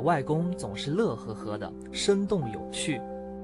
的外公总是乐呵呵的，生动有趣。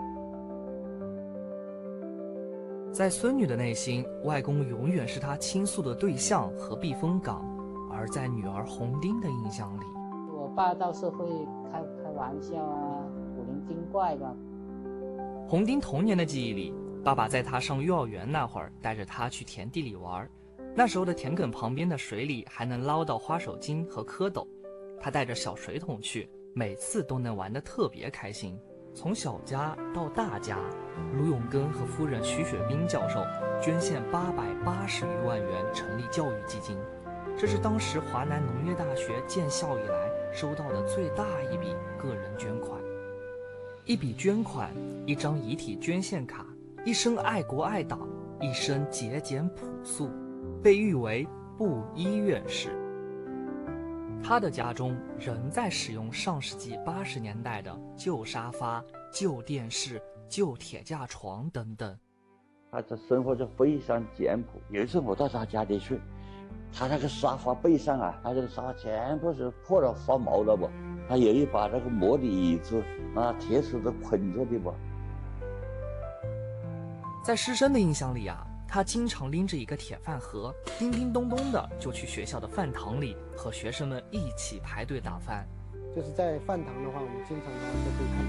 在孙女的内心，外公永远是她倾诉的对象和避风港，而在女儿红丁的印象里， 我爸倒是会开玩笑啊，古灵精怪吧。 红丁童年的记忆里，爸爸在她上幼儿园那会儿带着她去田地里玩，那时候的田埂旁边的水里还能捞到花手巾和蝌蚪，他带着小水桶去，每次都能玩得特别开心。从小家到大家，卢永根和夫人徐雪冰教授捐献880余万元成立教育基金，这是当时华南农业大学建校以来收到的最大一笔个人捐款。一笔捐款，一张遗体捐献卡，一生爱国爱党，一生节俭朴素，被誉为布衣院士。他的家中仍在使用上世纪80年代的旧沙发、旧电视、旧铁架床等等。 他的生活是非常简朴。有一次我到他家里去，他那个沙发背上啊，他这个沙发全部是破了发毛的不，他有一把那个磨的椅子啊，铁丝都捆着的不。 在师生的印象里啊，他经常拎着一个铁饭盒，叮叮咚咚的就去学校的饭堂里和学生们一起排队打饭。 就是在饭堂的话，我们经常的话就可以看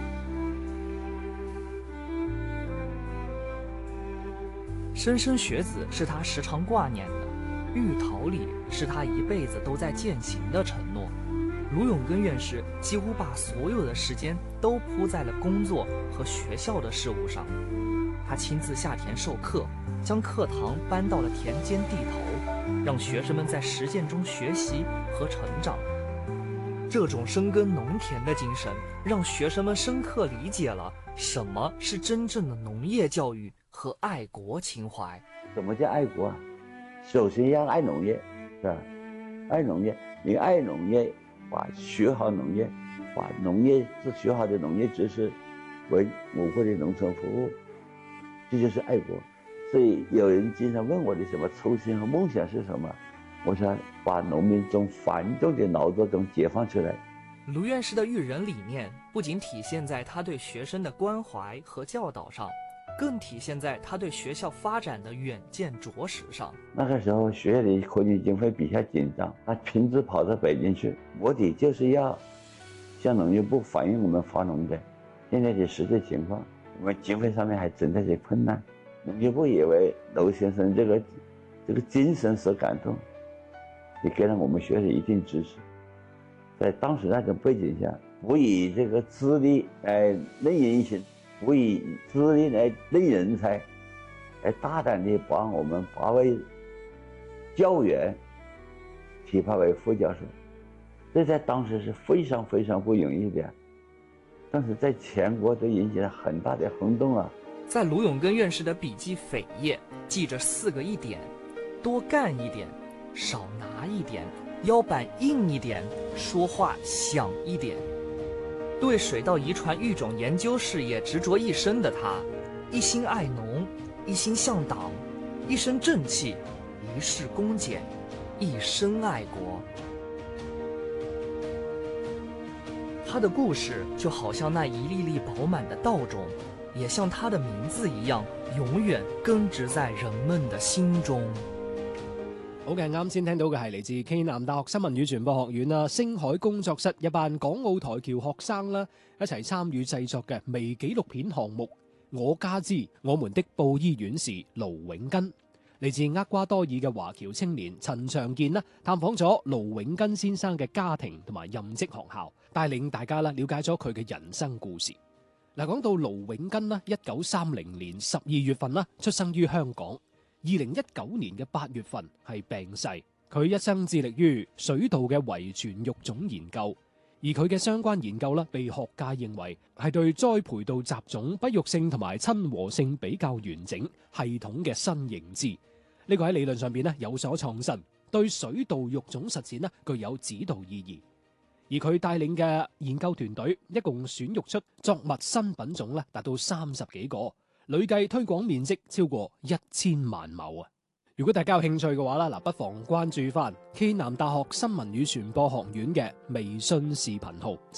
到莘莘学子是他时常挂念的，玉桃里是他一辈子都在践行的承诺。卢永根院士几乎把所有的时间都扑在了工作和学校的事务上。他亲自下田授课，将课堂搬到了田间地头，让学生们在实践中学习和成长。这种深耕农田的精神，让学生们深刻理解了什么是真正的农业教育和爱国情怀。 什么叫爱国啊？首先要爱农业，是吧？爱农业，你爱农业，把学好农业，把农业学好的农业知识为我国的农村服务，这就是爱国。所以有人经常问我的什么初心和梦想是什么，我想把农民从繁重的劳作中解放出来。 卢院士的育人理念不仅体现在他对学生的关怀和教导上，更体现在他对学校发展的远见卓识上。 那个时候学校里科技经费比较紧张，他亲自跑到北京去，目的就是要向农业部反映我们发农的现在的实际情况，我们经费上面还存在些困难。农业部也为娄先生这个精神所感动，也给了我们学校一定支持。在当时那种背景下，不以这个资历来论英雄，不以资历来论人才，来大胆地把我们8位教员提拔为副教授，这在当时是非常非常不容易的，但是在全国都引起了很大的轰动啊。 在卢永根院士的笔记扉页记着4个一点：多干一点，少拿一点，腰板硬一点，说话响一点。对水稻遗传育种研究事业执着一生的他，一心爱农，一心向党，一身正气，一世恭俭，一生爱国。他的故事就好像那一粒粒饱满的稻种，也像他的名字一樣，永遠根植在人們的心中。 好嘅，啱先聽到嘅係嚟自暨南大學新聞與傳播學院啦，星海工作室一班港澳台僑學生啦，一齊參與製作嘅微紀錄片項目《我家之我們的布衣院士盧永根》。嚟自厄瓜多爾嘅華僑青年陳長健啦，探訪咗盧永根先生嘅家庭同埋任職學校，帶領大家啦了解咗佢嘅人生故事。嗱，講到盧永根啦，1930年12月份啦，出生於香港。2019年嘅8月份係病逝。佢一生致力於水稻嘅遺傳育種研究，而佢嘅相關研究啦，被學界認為係對栽培稻雜種不育性同埋親和性比較完整系統嘅新認知。呢個喺理論上邊咧有所創新，對水稻育種實踐咧具有指導意義。而佢帶領嘅研究團隊一共選育出作物新品種咧達到30幾個，累計推廣面積超過1000萬畝啊！如果大家有興趣嘅話啦，不妨關注返暨南大學新聞與傳播學院嘅微信視頻號。